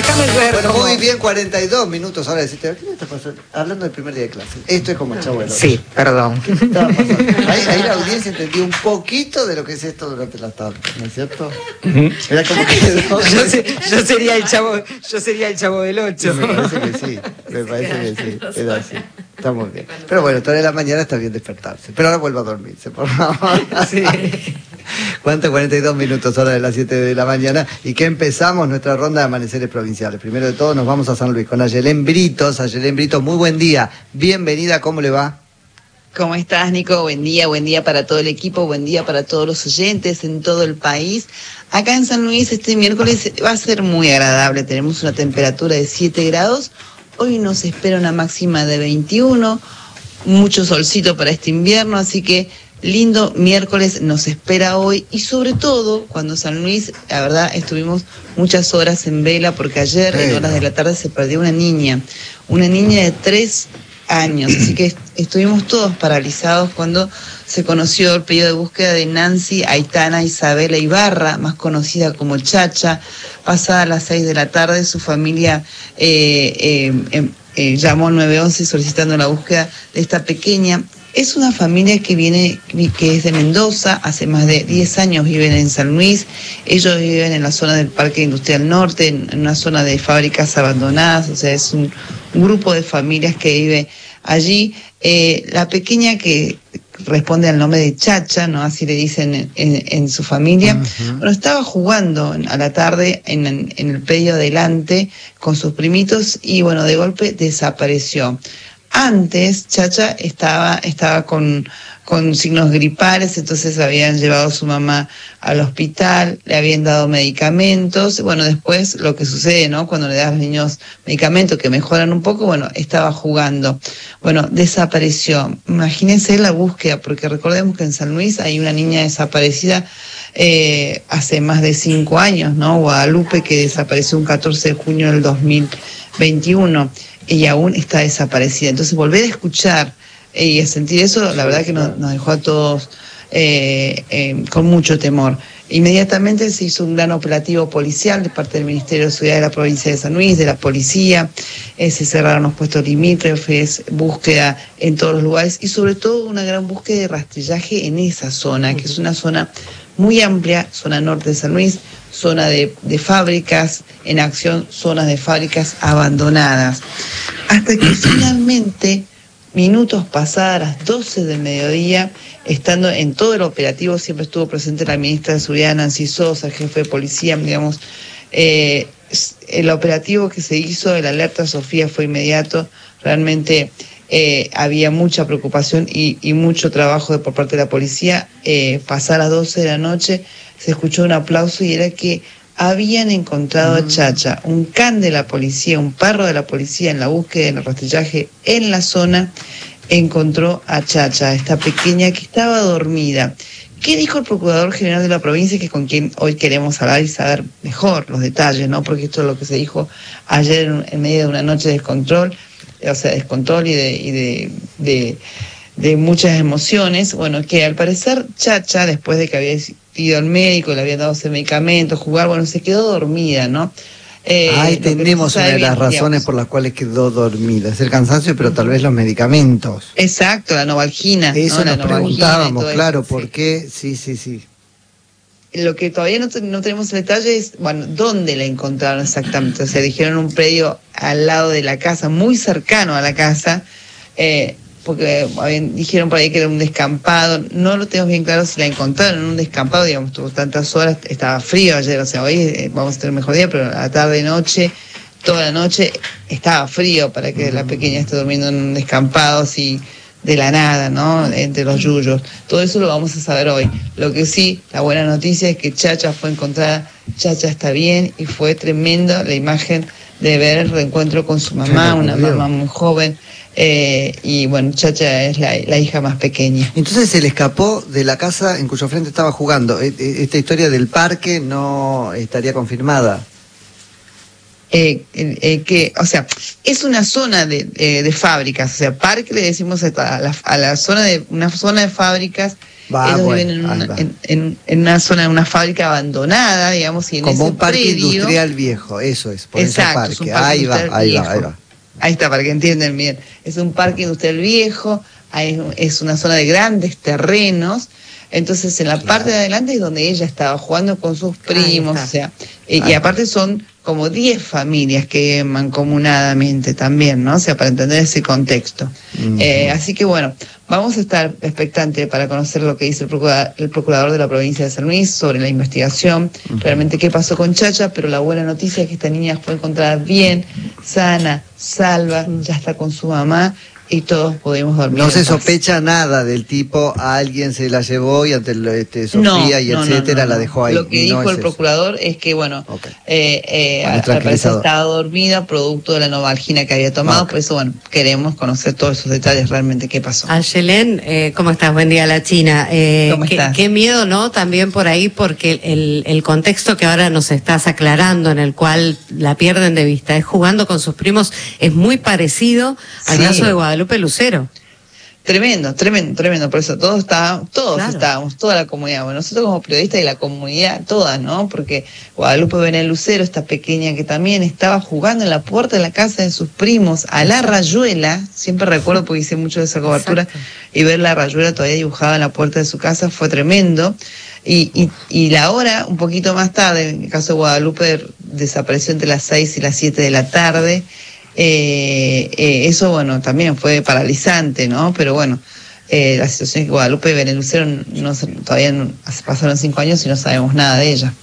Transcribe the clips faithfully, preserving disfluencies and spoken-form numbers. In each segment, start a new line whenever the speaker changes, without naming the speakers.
déjame ver.
Bueno,
cómo...
muy bien, cuarenta y dos minutos. Ahora deciste, ¿qué me está pasando? Hablando del primer día de clase. Esto es como el Chavo del Ocho.
Sí, perdón.
¿Qué estaba pasando? Ahí, ahí la audiencia entendió un poquito de lo que es esto durante la tarde, ¿no es cierto? Era como que...
yo, sé, yo sería el chavo, yo sería el Chavo del Ocho.
Me parece que sí, me parece que sí. Era así. Está muy bien. Pero bueno, toda la mañana está bien despertarse. Pero ahora vuelvo a dormirse, por favor.
Sí.
¿Cuánto? cuarenta y dos minutos, hora de las siete de la mañana. ¿Y que empezamos nuestra ronda de amaneceres provinciales? Primero de todo nos vamos a San Luis con Ayelén Britos. Ayelén Britos, muy buen día. Bienvenida, ¿cómo le va?
¿Cómo estás, Nico? Buen día, buen día para todo el equipo, buen día para todos los oyentes en todo el país. Acá en San Luis este miércoles va a ser muy agradable, tenemos una temperatura de siete grados, hoy nos espera una máxima de veintiuno, mucho solcito para este invierno, así que lindo miércoles nos espera hoy y sobre todo cuando San Luis, la verdad, estuvimos muchas horas en vela porque ayer en horas de la tarde se perdió una niña, una niña de tres años, así que estuvimos todos paralizados cuando se conoció el pedido de búsqueda de Nancy Aitana Isabela Ibarra, más conocida como Chacha. Pasada las seis de la tarde su familia eh, eh, eh, eh, llamó al nueve once solicitando la búsqueda de esta pequeña. Es una familia que viene, que es de Mendoza, hace más de diez años viven en San Luis, ellos viven en la zona del Parque Industrial Norte, en una zona de fábricas abandonadas, o sea, es un, un grupo de familias que vive allí. Eh, la pequeña que responde al nombre de Chacha, ¿no? Así le dicen en, en, en su familia, uh-huh. Bueno, estaba jugando a la tarde en, en, en el predio adelante con sus primitos y bueno, de golpe desapareció. Antes, Chacha estaba, estaba con, con signos gripales, entonces habían llevado a su mamá al hospital, le habían dado medicamentos. Bueno, después lo que sucede, ¿no? Cuando le das a los niños medicamentos que mejoran un poco, bueno, estaba jugando. Bueno, desapareció. Imagínense la búsqueda, porque recordemos que en San Luis hay una niña desaparecida eh, hace más de cinco años, ¿no? Guadalupe, que desapareció un catorce de junio del dos mil veintiuno. Ella aún está desaparecida. Entonces volver a escuchar eh, y a sentir eso, la verdad que nos, nos dejó a todos eh, eh, con mucho temor. Inmediatamente se hizo un gran operativo policial de parte del Ministerio de Seguridad de la provincia de San Luis, de la policía, eh, se cerraron los puestos limítrofes, búsqueda en todos los lugares y sobre todo una gran búsqueda de rastrillaje en esa zona, que es una zona muy amplia, zona norte de San Luis, zona de, de fábricas en acción, zonas de fábricas abandonadas. Hasta que finalmente, minutos pasadas las doce del mediodía, estando en todo el operativo, siempre estuvo presente la ministra de Seguridad, Nancy Sosa, jefe de policía, digamos, eh, el operativo que se hizo, el alerta Sofía fue inmediato, realmente eh, había mucha preocupación y, y mucho trabajo de, por parte de la policía. Eh, pasadas las doce de la noche, se escuchó un aplauso y era que habían encontrado a Chacha, un can de la policía, un perro de la policía en la búsqueda, en el rastrillaje en la zona, encontró a Chacha, esta pequeña que estaba dormida. ¿Qué dijo el Procurador General de la provincia, que con quien hoy queremos hablar y saber mejor los detalles, ¿no? Porque esto es lo que se dijo ayer en, en medio de una noche de descontrol, o sea, descontrol y de... Y de, de de muchas emociones, bueno, que al parecer Chacha, después de que había ido al médico, le habían dado ese medicamento, jugar, bueno, se quedó dormida, ¿no?
Eh, Ahí tenemos una de las razones digamos, por las cuales quedó dormida, es el cansancio, pero tal vez los medicamentos.
Exacto, la novalgina.
Eso
¿no?
nos
la
preguntábamos, claro,
eso,
¿por
sí.
qué? Sí, sí, sí.
Lo que todavía no, no tenemos el detalle es, bueno, dónde la encontraron exactamente. O sea, dijeron un predio al lado de la casa, muy cercano a la casa, eh, porque habían, dijeron por ahí que era un descampado, no lo tenemos bien claro si la encontraron en un descampado, digamos, tuvo tantas horas, estaba frío ayer, o sea, hoy eh, vamos a tener mejor día, pero a la tarde, noche, toda la noche estaba frío para que uh-huh. la pequeña esté durmiendo en un descampado así de la nada, ¿no? Entre los yuyos. Todo eso lo vamos a saber hoy. Lo que sí, la buena noticia es que Chacha fue encontrada, Chacha está bien y fue tremenda la imagen de ver el reencuentro con su mamá, una mamá muy joven. Eh, y bueno, Chacha es la, la hija más pequeña.
Entonces se le escapó de la casa en cuyo frente estaba jugando. Esta historia del parque no estaría confirmada.
Eh, eh, que, o sea, es una zona de, eh, de fábricas, o sea, parque le decimos a la, a la zona de una zona de fábricas
Va,
Ellos
bueno,
viven en una,
va.
en, en, en una zona, en una fábrica abandonada, digamos, y en
Como
ese
un parque
predio,
industrial viejo, eso es, por
exacto,
ese
es un
parque.
parque
Ahí va,
industrial
ahí
viejo.
va, ahí va.
Ahí está, para que entiendan bien. Es un parque industrial viejo, hay, es una zona de grandes terrenos. Entonces, en la
Claro.
parte de adelante es donde ella estaba jugando con sus primos, o sea, eh, y
Ahí
aparte son como diez familias que mancomunadamente también, ¿no? O sea, para entender ese contexto.
Uh-huh.
Eh, así que bueno, vamos a estar expectantes para conocer lo que dice el procurador, el procurador de la provincia de San Luis sobre la investigación, uh-huh. realmente qué pasó con Chacha, pero la buena noticia es que esta niña fue encontrada bien, sana, salva, uh-huh. ya está con su mamá. Y todos podemos dormir.
No se sospecha nada del tipo, a alguien se la llevó y ante este, Sofía
no,
y
no,
etcétera
no, no,
la dejó ahí.
Lo que dijo
no
el procurador eso. es que, bueno,
okay.
eh, eh, al parecer estaba dormida producto de la novalgina que había tomado, okay. por eso, bueno, queremos conocer todos esos detalles realmente, qué pasó.
Ayelén, eh, ¿cómo estás? Buen día, la China. Eh,
¿Cómo
qué,
estás?
Qué miedo, ¿no? También por ahí, porque el, el contexto que ahora nos estás aclarando, en el cual la pierden de vista, es jugando con sus primos, es muy parecido al sí. caso de Guadalupe Lucero.
Tremendo, tremendo, tremendo. Por eso todos estábamos, todos claro. estábamos, toda la comunidad. Bueno, nosotros como periodistas y la comunidad toda, ¿no? Porque Guadalupe Benel Lucero, esta pequeña que también estaba jugando en la puerta de la casa de sus primos a la rayuela, siempre recuerdo porque hice mucho de esa cobertura, exacto. y ver la rayuela todavía dibujada en la puerta de su casa fue tremendo. Y, y, y la hora, un poquito más tarde, en el caso de Guadalupe, desapareció entre las seis y las siete de la tarde. Eh, eh, eso, bueno, también fue paralizante, ¿no? Pero bueno, eh, la situación es que Guadalupe Benel Lucero no, todavía no, pasaron cinco años y no sabemos nada de ella.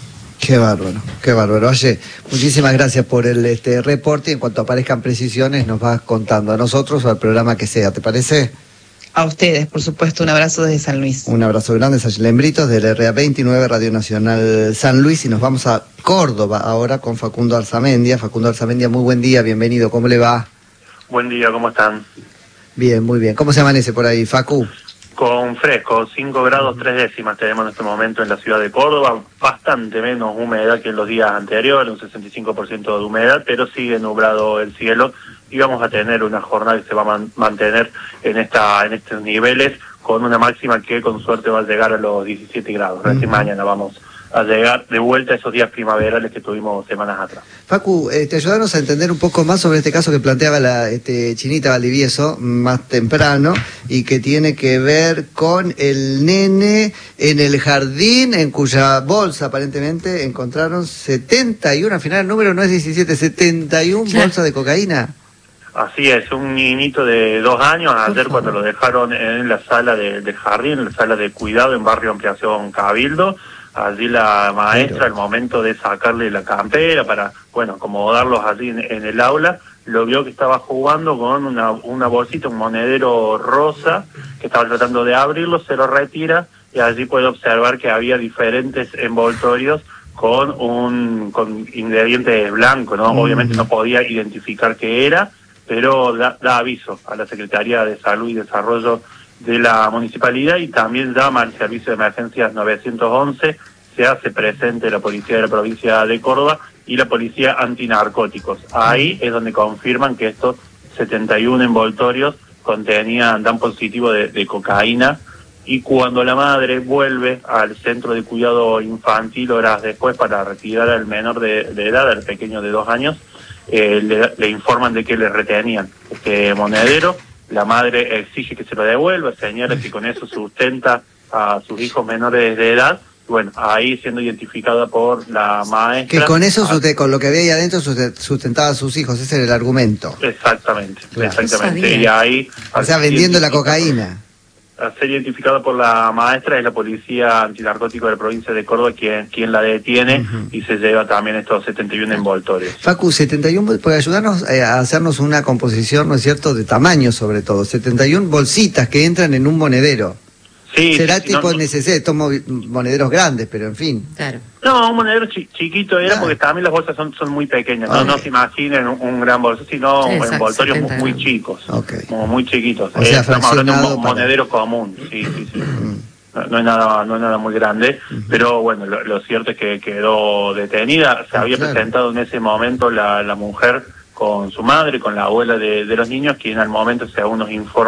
Qué bárbaro, qué bárbaro. Oye, muchísimas gracias por el este reporte y en cuanto aparezcan precisiones nos vas contando a nosotros o al programa que sea, ¿te parece?
A ustedes, por supuesto, un abrazo desde San Luis.
Un abrazo grande, Ayelén Britos, del R A veintinueve, Radio Nacional San Luis, y nos vamos a Córdoba ahora con Facundo Arzamendia. Facundo Arzamendia, muy buen día, bienvenido, ¿cómo le va?
Buen día, ¿cómo están?
Bien, muy bien. ¿Cómo se amanece por ahí, Facu?
Con fresco, cinco grados tres décimas tenemos en este momento en la ciudad de Córdoba, bastante menos humedad que en los días anteriores, un sesenta y cinco por ciento de humedad, pero sigue nublado el cielo y vamos a tener una jornada que se va a man- mantener en esta en estos niveles con una máxima que con suerte va a llegar a los diecisiete grados. Uh-huh. Recién mañana vamos a llegar de vuelta a esos días primaverales que tuvimos semanas atrás.
Facu, eh, te ayudanos a entender un poco más sobre este caso que planteaba la este, Chinita Valdivieso más temprano y que tiene que ver con el nene en el jardín en cuya bolsa aparentemente encontraron setenta y uno, al final el número no es diecisiete, setenta y una bolsas de cocaína.
Así es, un niñito de dos años, ayer cuando lo dejaron en la sala de, del jardín, en la sala de cuidado en Barrio Ampliación Cabildo, allí la maestra, al momento de sacarle la campera para, bueno, acomodarlos allí en, en el aula, lo vio que estaba jugando con una, una bolsita, un monedero rosa, que estaba tratando de abrirlo, se lo retira y allí puede observar que había diferentes envoltorios con un con ingredientes blancos, ¿no? Mm. Obviamente no podía identificar qué era, pero da, da aviso a la Secretaría de Salud y Desarrollo de la municipalidad y también llama al servicio de emergencias nueve once, se hace presente la policía de la provincia de Córdoba y la policía antinarcóticos. Ahí es donde confirman que estos setenta y uno envoltorios contenían, dan positivo de, de cocaína, y cuando la madre vuelve al centro de cuidado infantil horas después para retirar al menor de, de edad, al pequeño de dos años, eh, le, le informan de que le retenían este monedero. La madre exige que se lo devuelva, señala que con eso sustenta a sus hijos menores de edad. Bueno, ahí siendo identificada por la maestra.
Que con eso, a... con lo que había ahí adentro, sustentaba a sus hijos, ese era el argumento.
Exactamente,
claro.
exactamente. Y ahí...
O sea, vendiendo la cocaína.
A ser identificada por la maestra es la policía antinarcótico de la provincia de Córdoba quien, quien la detiene, uh-huh. y se lleva también estos setenta y uno envoltorios.
Facu, setenta y uno, puede ayudarnos eh, a hacernos una composición, ¿no es cierto?, de tamaño sobre todo. setenta y uno bolsitas que entran en un monedero.
Sí,
será
sí,
tipo
no, no.
necesario, estos monederos grandes, pero en fin.
Claro.
No, un monedero chi chiquito era, claro, porque también las bolsas son, son muy pequeñas. Okay. No, no se imaginen un, un gran bolso, sino sí, envoltorios muy, muy chicos.
Okay.
Como muy chiquitos.
O sea,
eh, estamos hablando de un
para...
monedero común. Sí, sí, sí.
Mm.
No, no es nada, no es nada muy grande, uh-huh. pero bueno, lo, lo cierto es que quedó detenida. Se había claro. presentado en ese momento la, la mujer con su madre, con la abuela de, de los niños, quien al momento, según nos informan,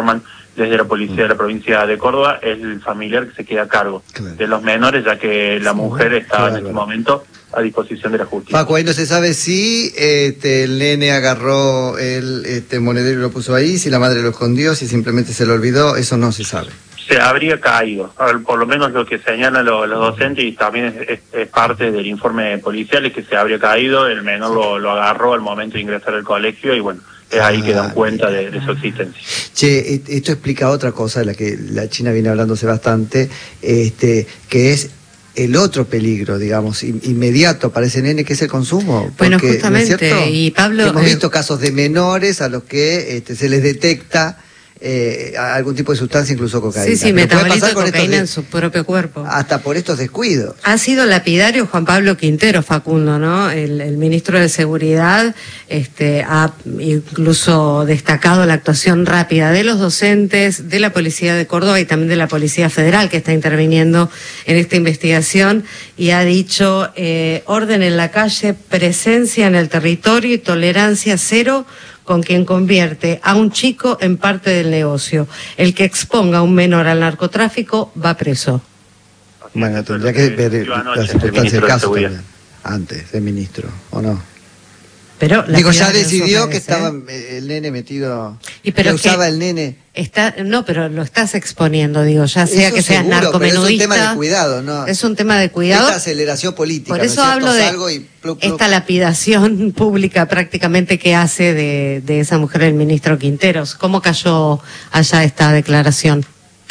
desde la policía de la provincia de Córdoba, es el familiar que se queda a cargo claro. de los menores, ya que la mujer está claro, en este momento a disposición de la justicia.
Paco, ahí no se sabe si este, el nene agarró el este, monedero y lo puso ahí, si la madre lo escondió, si simplemente se lo olvidó, eso no se sabe.
Se habría caído, por lo menos lo que señalan los, los docentes, y también es, es, es parte del informe policial, es que se habría caído, el menor lo, lo agarró al momento de ingresar al colegio y bueno, es ahí que dan cuenta de, de su existencia.
Che, esto explica otra cosa de la que la China viene hablándose bastante, este, que es el otro peligro, digamos, inmediato para ese nene, que es el consumo.
Bueno,
porque,
justamente,
¿no es cierto?
Y Pablo...
Hemos
eh...
visto casos de menores a los que este, se les detecta Eh, algún tipo de sustancia, incluso cocaína.
Sí, sí, metabolito de
con
cocaína
de,
en su propio cuerpo.
Hasta por estos descuidos.
Ha sido lapidario Juan Pablo Quintero, Facundo, ¿no? El, el ministro de Seguridad este, ha incluso destacado la actuación rápida de los docentes, de la Policía de Córdoba y también de la Policía Federal, que está interviniendo en esta investigación, y ha dicho eh, orden en la calle, presencia en el territorio y tolerancia cero con quien convierte a un chico en parte del negocio. El que exponga a un menor al narcotráfico va preso.
Bueno, tendría que ver la circunstancia del caso también, antes del ministro, ¿o no?
Pero
Digo, ya decidió que estaba ¿eh? el nene metido,
y pero
que usaba
que
el nene.
Está, no, pero lo estás exponiendo, digo, ya sea
eso
que seas
seguro,
narcomenudista.
Es un tema de cuidado, ¿no?
Es un tema de cuidado.
Esta aceleración política.
Por eso
¿no es
hablo de
y plup, plup.
esta lapidación pública prácticamente que hace de, de esa mujer el ministro Quinteros. ¿Cómo cayó allá esta declaración?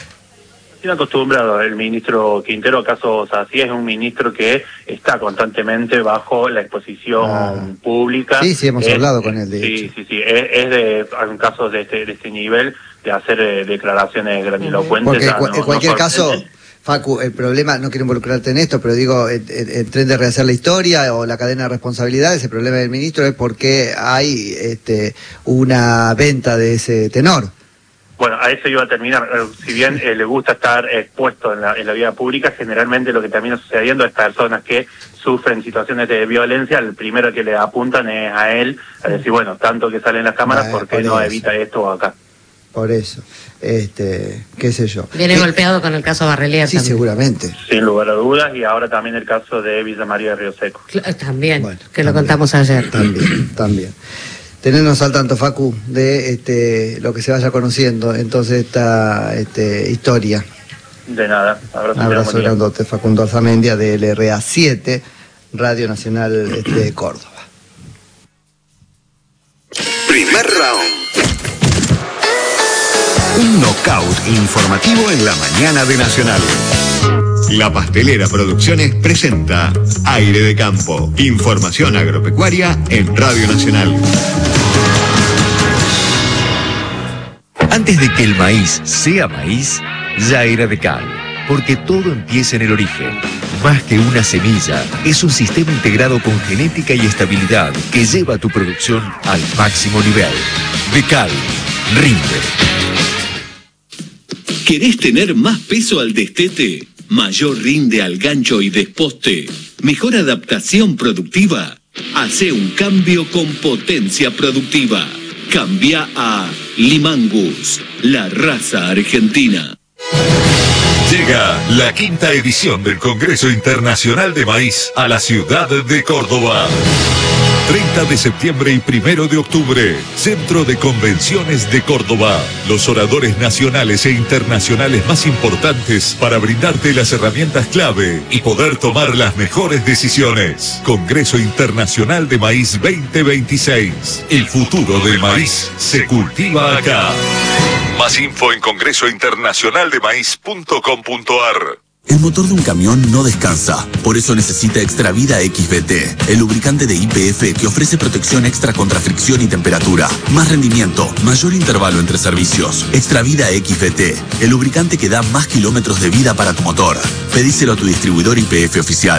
Tiene acostumbrado el ministro Quintero a casos así, es un ministro que está constantemente bajo la exposición ah. pública.
Sí, sí, hemos
es,
hablado con él, de
sí,
hecho.
Sí, sí, es, es de, en casos de este, de este nivel, de hacer eh, declaraciones grandilocuentes.
Porque
ya,
en
no,
cualquier
no
caso, Facu, el problema, no quiero involucrarte en esto, pero digo, el, el, el tren de rehacer la historia o la cadena de responsabilidades, el problema del ministro es porque hay este, una venta de ese tenor.
Bueno, a eso iba a terminar. Si bien eh, le gusta estar expuesto en la, en la vida pública, generalmente lo que termina sucediendo es personas que sufren situaciones de violencia, el primero que le apuntan es a él, a decir, bueno, tanto que salen las cámaras,
ah,
¿por qué
por
no
eso.
evita esto o acá?
Por eso, este, qué sé yo.
Viene
¿Qué?
golpeado con el caso Barrelier
Sí,
también.
seguramente.
Sin lugar a dudas, y ahora también el caso de Villa María de Río Seco.
También,
bueno,
que
también,
lo contamos ayer.
También, también. Tenernos al tanto, Facu, de este, lo que se vaya conociendo, entonces, esta este, historia.
De nada. Abrazo,
abrazo grandote, Facundo Arzamendia, de L R A siete, Radio Nacional este, de Córdoba.
Primer round. Un knockout informativo en la mañana de Nacional. La Pastelera Producciones presenta Aire de Campo. Información agropecuaria en Radio Nacional. Antes de que el maíz sea maíz, ya era de cal. Porque todo empieza en el origen. Más que una semilla, es un sistema integrado con genética y estabilidad que lleva tu producción al máximo nivel. De cal, rinde.
¿Querés tener más peso al destete? ¿Mayor rinde al gancho y desposte? ¿Mejor adaptación productiva? Hace un cambio con potencia productiva. Cambia a Limangus, la raza argentina.
Llega la quinta edición del Congreso Internacional de Maíz a la ciudad de Córdoba. treinta de septiembre y primero de octubre, Centro de Convenciones de Córdoba. Los oradores nacionales e internacionales más importantes para brindarte las herramientas clave y poder tomar las mejores decisiones. Congreso Internacional de Maíz veinte veintiséis. El futuro del maíz se cultiva acá. Más info en congreso internacional de maíz punto com punto ar.
El motor de un camión no descansa, por eso necesita Extravida X B T, el lubricante de Y P F que ofrece protección extra contra fricción y temperatura, más rendimiento, mayor intervalo entre servicios. Extravida X B T, el lubricante que da más kilómetros de vida para tu motor. Pedíselo a tu distribuidor Y P F oficial.